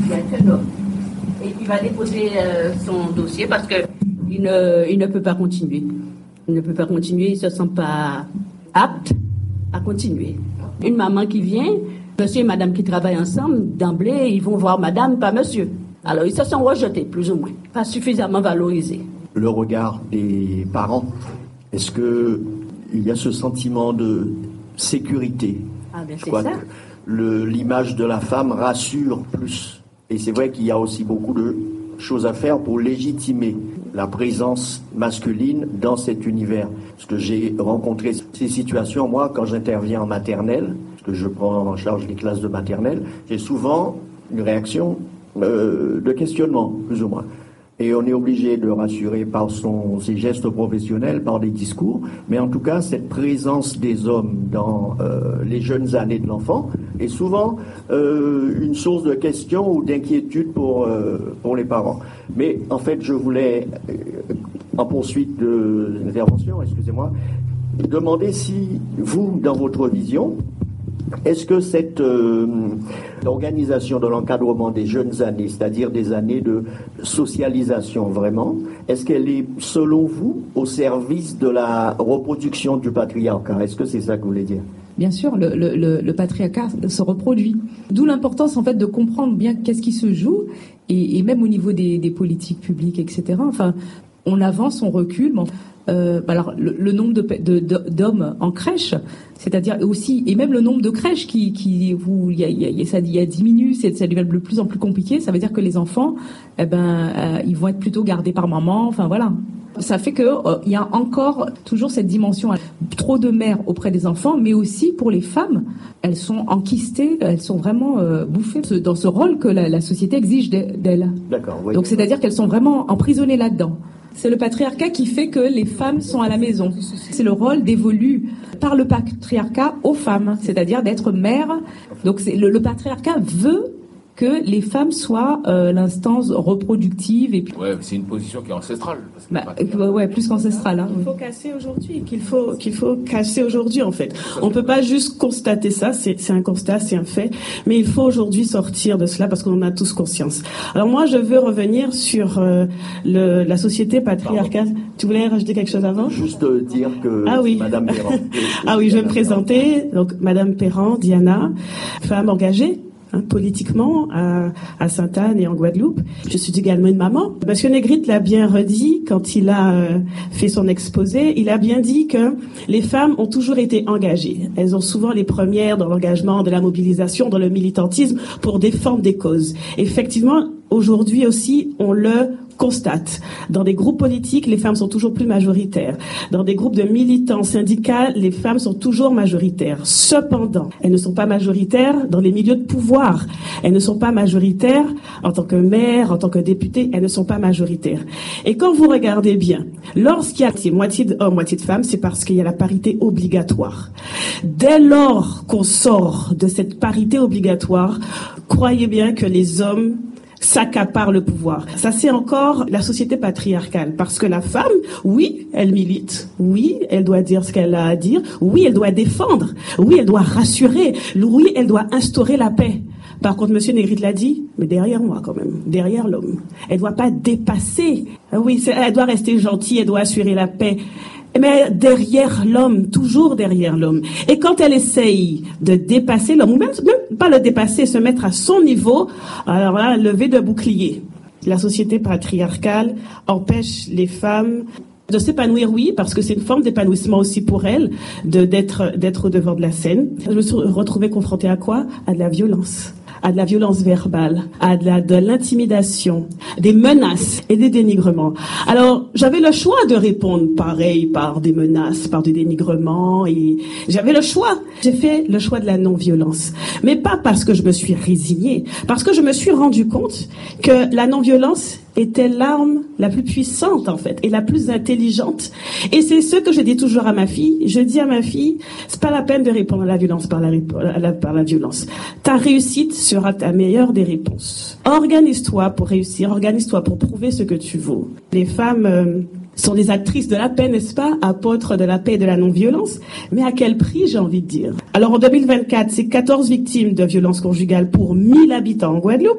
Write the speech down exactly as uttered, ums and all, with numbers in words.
il y a qu'un homme. Et il va déposer euh, son dossier parce qu'il ne, il ne peut pas continuer. Il ne peut pas continuer, il ne se sent pas apte à continuer. Une maman qui vient, monsieur et madame qui travaillent ensemble, d'emblée, ils vont voir madame, pas monsieur. Alors ils se sont rejetés, plus ou moins, pas suffisamment valorisés. Le regard des parents, est-ce qu'il y a ce sentiment de sécurité? Ah bien, Je c'est crois ça. que le, l'image de la femme rassure plus. Et c'est vrai qu'il y a aussi beaucoup de choses à faire pour légitimer la présence masculine dans cet univers. Parce que j'ai rencontré ces situations, moi, quand j'interviens en maternelle, parce que je prends en charge les classes de maternelle, j'ai souvent une réaction euh, de questionnement, plus ou moins. Et on est obligé de rassurer par son, ses gestes professionnels, par des discours. Mais en tout cas, cette présence des hommes dans euh, les jeunes années de l'enfant est souvent euh, une source de questions ou d'inquiétude pour, euh, pour les parents. Mais en fait, je voulais, euh, en poursuite de l'intervention, excusez-moi, demander si vous, dans votre vision, est-ce que cette euh, organisation de l'encadrement des jeunes années, c'est-à-dire des années de socialisation vraiment, est-ce qu'elle est, selon vous, au service de la reproduction du patriarcat? Est-ce que c'est ça que vous voulez dire? Bien sûr, le, le, le, le patriarcat se reproduit. D'où l'importance en fait de comprendre bien qu'est-ce qui se joue, et, et même au niveau des, des politiques publiques, et cetera. Enfin, on avance, on recule. Bon. Euh, alors le, le nombre de, de, de, d'hommes en crèche, c'est-à-dire aussi, et même le nombre de crèches qui, qui, où il y a, il y a, ça, il y a diminue, c'est, ça devient de plus en plus compliqué. Ça veut dire que les enfants, eh ben, euh, ils vont être plutôt gardés par maman. Enfin voilà. Ça fait que euh, il y a encore toujours cette dimension, trop de mères auprès des enfants, mais aussi pour les femmes, elles sont enquistées, elles sont vraiment euh, bouffées dans ce rôle que la, la société exige d'elles. D'accord. Oui. Donc c'est-à-dire qu'elles sont vraiment emprisonnées là-dedans. C'est le patriarcat qui fait que les femmes sont à la maison. C'est le rôle dévolu par le patriarcat aux femmes, c'est-à-dire d'être mère. Donc c'est, le, le patriarcat veut que les femmes soient euh, l'instance reproductive. Et puis... Ouais, c'est une position qui est ancestrale. Bah, euh, ouais, plus qu'ancestrale. Hein, il faut casser aujourd'hui, qu'il faut, qu'il faut casser aujourd'hui en fait. On peut pas juste constater ça, c'est, c'est un constat, c'est un fait, mais il faut aujourd'hui sortir de cela parce qu'on en a tous conscience. Alors moi, je veux revenir sur euh, le, la société patriarcale. Pardon. Tu voulais rajouter quelque chose avant? Juste euh, dire que ah oui. Madame Perrand. ah oui, je vais me présenter. Donc Madame Perrand, Diana, femme engagée. Hein, politiquement à, à Sainte-Anne et en Guadeloupe. Je suis également une maman. Monsieur Negrit l'a bien redit quand il a euh, fait son exposé. Il a bien dit que les femmes ont toujours été engagées. Elles ont souvent les premières dans l'engagement, de la mobilisation, dans le militantisme pour défendre des causes. Effectivement, aujourd'hui aussi, on le constate. Dans des groupes politiques, les femmes sont toujours plus majoritaires. Dans des groupes de militants syndicaux, les femmes sont toujours majoritaires. Cependant, elles ne sont pas majoritaires dans les milieux de pouvoir. Elles ne sont pas majoritaires en tant que maire, en tant que députée, elles ne sont pas majoritaires. Et quand vous regardez bien, lorsqu'il y a moitié d'hommes, moitié de femmes, c'est parce qu'il y a la parité obligatoire. Dès lors qu'on sort de cette parité obligatoire, croyez bien que les hommes s'accapare le pouvoir. Ça, c'est encore la société patriarcale. Parce que la femme, oui, elle milite. Oui, elle doit dire ce qu'elle a à dire. Oui, elle doit défendre. Oui, elle doit rassurer. Oui, elle doit instaurer la paix. Par contre, Monsieur Negrit l'a dit, mais derrière moi quand même, derrière l'homme. Elle doit pas dépasser. Oui, elle doit rester gentille, elle doit assurer la paix. Mais derrière l'homme, toujours derrière l'homme. Et quand elle essaye de dépasser l'homme, ou même, même pas le dépasser, se mettre à son niveau, alors là, lever de bouclier. La société patriarcale empêche les femmes de s'épanouir, oui, parce que c'est une forme d'épanouissement aussi pour elles, de, d'être, d'être au devant de la scène. Je me suis retrouvée confrontée à quoi? À de la violence. À de la violence verbale, à de, la, de l'intimidation, des menaces et des dénigrements. Alors, j'avais le choix de répondre pareil par des menaces, par des dénigrements, et j'avais le choix. J'ai fait le choix de la non-violence. Mais pas parce que je me suis résignée, parce que je me suis rendu compte que la non-violence était l'arme la plus puissante, en fait, et la plus intelligente. Et c'est ce que je dis toujours à ma fille. Je dis à ma fille, c'est pas la peine de répondre à la violence par la, par la violence. Ta réussite sera ta meilleure des réponses. Organise-toi pour réussir, organise-toi pour prouver ce que tu vaux. Les femmes euh, sont des actrices de la paix, n'est-ce pas? Apôtres de la paix et de la non-violence. Mais à quel prix, j'ai envie de dire? Alors en deux mille vingt-quatre, c'est quatorze victimes de violences conjugales pour mille habitants en Guadeloupe.